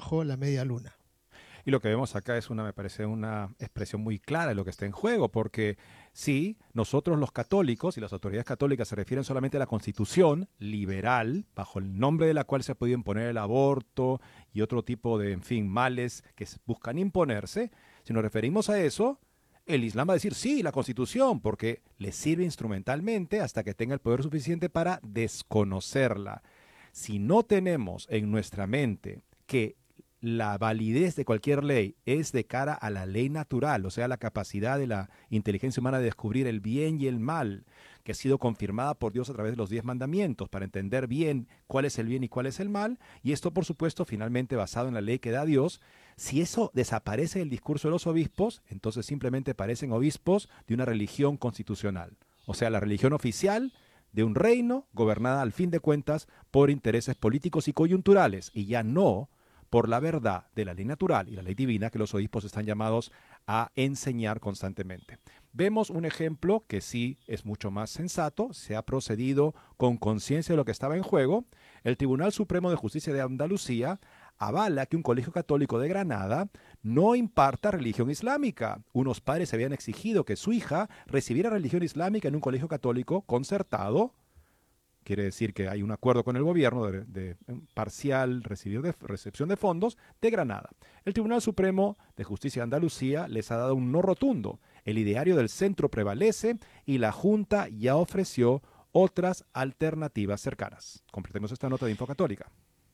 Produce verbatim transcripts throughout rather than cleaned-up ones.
bajo la media luna. Y lo que vemos acá es una, me parece, una expresión muy clara de lo que está en juego, porque sí, nosotros los católicos y las autoridades católicas se refieren solamente a la Constitución liberal, bajo el nombre de la cual se ha podido imponer el aborto y otro tipo de, en fin, males que buscan imponerse. Si nos referimos a eso, el Islam va a decir sí, la Constitución, porque le sirve instrumentalmente hasta que tenga el poder suficiente para desconocerla. Si no tenemos en nuestra mente que la validez de cualquier ley es de cara a la ley natural, o sea, la capacidad de la inteligencia humana de descubrir el bien y el mal, que ha sido confirmada por Dios a través de los diez mandamientos, para entender bien cuál es el bien y cuál es el mal, y esto, por supuesto, finalmente basado en la ley que da Dios. Si eso desaparece del discurso de los obispos, entonces simplemente parecen obispos de una religión constitucional, o sea, la religión oficial de un reino gobernada al fin de cuentas por intereses políticos y coyunturales, y ya no por la verdad de la ley natural y la ley divina que los obispos están llamados a enseñar constantemente. Vemos un ejemplo que sí es mucho más sensato, se ha procedido con conciencia de lo que estaba en juego. El Tribunal Supremo de Justicia de Andalucía avala que un colegio católico de Granada no imparta religión islámica. Unos padres habían exigido que su hija recibiera religión islámica en un colegio católico concertado. Quiere decir que hay un acuerdo con el gobierno de, de parcial recibir de, recepción de fondos de Granada. El Tribunal Supremo de Justicia de Andalucía les ha dado un no rotundo. El ideario del centro prevalece y la Junta ya ofreció otras alternativas cercanas. Completemos esta nota de Infocatólica.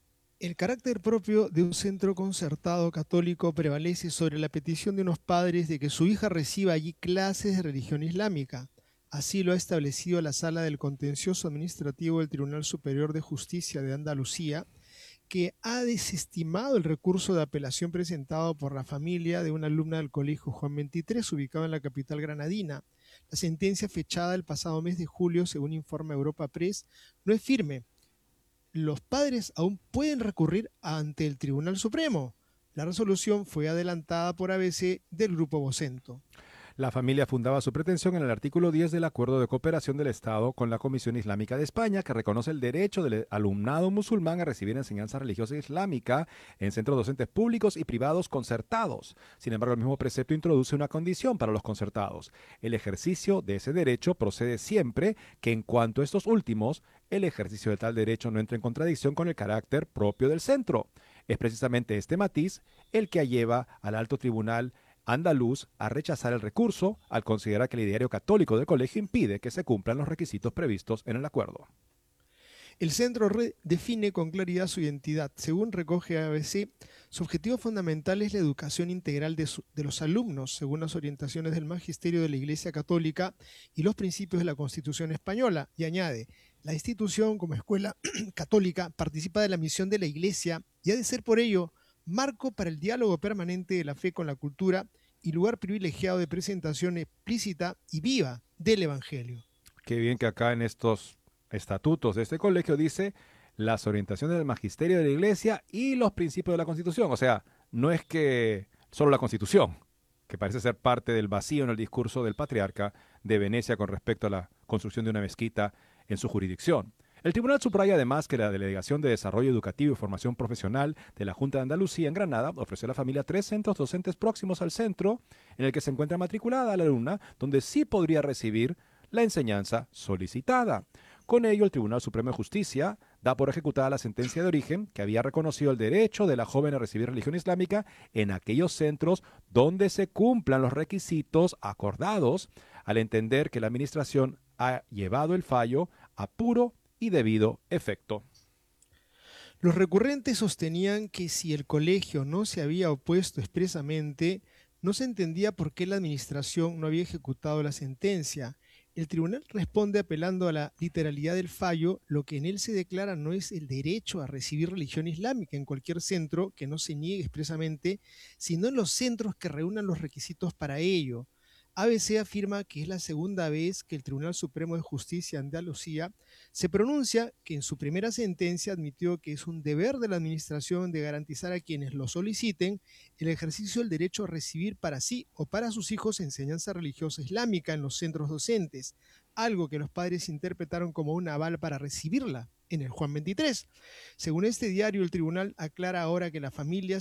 El carácter propio de un centro concertado católico prevalece sobre la petición de unos padres de que su hija reciba allí clases de religión islámica. Así lo ha establecido la Sala del Contencioso Administrativo del Tribunal Superior de Justicia de Andalucía, que ha desestimado el recurso de apelación presentado por la familia de una alumna del Colegio Juan veintitrés, ubicado en la capital granadina. La sentencia, fechada el pasado mes de julio, según informa Europa Press, no es firme. Los padres aún pueden recurrir ante el Tribunal Supremo. La resolución fue adelantada por A B C del Grupo Vocento. La familia fundaba su pretensión en el artículo diez del Acuerdo de Cooperación del Estado con la Comisión Islámica de España, que reconoce el derecho del alumnado musulmán a recibir enseñanza religiosa islámica en centros docentes públicos y privados concertados. Sin embargo, el mismo precepto introduce una condición para los concertados. El ejercicio de ese derecho procede siempre que, en cuanto a estos últimos, el ejercicio de tal derecho no entre en contradicción con el carácter propio del centro. Es precisamente este matiz el que lleva al alto tribunal andaluz a rechazar el recurso al considerar que el ideario católico del colegio impide que se cumplan los requisitos previstos en el acuerdo. El centro define con claridad su identidad. Según recoge A B C, su objetivo fundamental es la educación integral de, su, de los alumnos, según las orientaciones del magisterio de la Iglesia Católica y los principios de la Constitución española. Y añade, la institución como escuela católica participa de la misión de la Iglesia y ha de ser por ello marco para el diálogo permanente de la fe con la cultura y lugar privilegiado de presentación explícita y viva del Evangelio. Qué bien que acá en estos estatutos de este colegio dice las orientaciones del magisterio de la Iglesia y los principios de la Constitución. O sea, no es que solo la Constitución, que parece ser parte del vacío en el discurso del patriarca de Venecia con respecto a la construcción de una mezquita en su jurisdicción. El tribunal subraya además que la Delegación de Desarrollo Educativo y Formación Profesional de la Junta de Andalucía en Granada ofreció a la familia tres centros docentes próximos al centro en el que se encuentra matriculada la alumna, donde sí podría recibir la enseñanza solicitada. Con ello, el Tribunal Supremo de Justicia da por ejecutada la sentencia de origen que había reconocido el derecho de la joven a recibir religión islámica en aquellos centros donde se cumplan los requisitos acordados, al entender que la Administración ha llevado el fallo a puro y debido efecto. Los recurrentes sostenían que si el colegio no se había opuesto expresamente, no se entendía por qué la administración no había ejecutado la sentencia. El tribunal responde apelando a la literalidad del fallo. Lo que en él se declara no es el derecho a recibir religión islámica en cualquier centro que no se niegue expresamente, sino en los centros que reúnan los requisitos para ello. A B C afirma que es la segunda vez que el Tribunal Supremo de Justicia de Andalucía se pronuncia que en su primera sentencia admitió que es un deber de la Administración de garantizar a quienes lo soliciten el ejercicio del derecho a recibir para sí o para sus hijos enseñanza religiosa islámica en los centros docentes, algo que los padres interpretaron como un aval para recibirla en el Juan veintitrés. Según este diario, el tribunal aclara ahora que las familias